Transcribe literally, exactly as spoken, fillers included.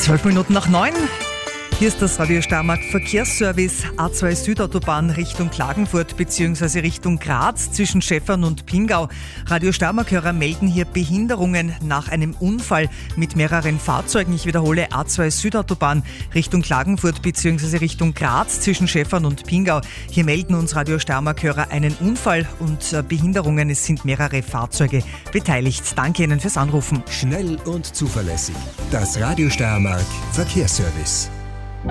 Zwölf Minuten nach neun. Hier ist das Radio Steiermark Verkehrsservice. A zwei Südautobahn Richtung Klagenfurt bzw. Richtung Graz zwischen Schäffern und Pingau. Radio Steiermark-Hörer melden hier Behinderungen nach einem Unfall mit mehreren Fahrzeugen. Ich wiederhole, A zwei Südautobahn Richtung Klagenfurt bzw. Richtung Graz zwischen Schäffern und Pingau. Hier melden uns Radio Steiermark-Hörer einen Unfall und Behinderungen. Es sind mehrere Fahrzeuge beteiligt. Danke Ihnen fürs Anrufen. Schnell und zuverlässig. Das Radio Steiermark Verkehrsservice.